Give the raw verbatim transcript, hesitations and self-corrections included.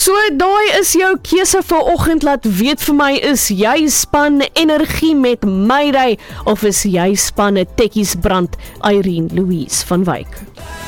So, daai is jou keuse vir oggend. Laat weet vir my, is jy span energie met Mayday of is jy span Tekkies brand? Irene Louise van Wyk.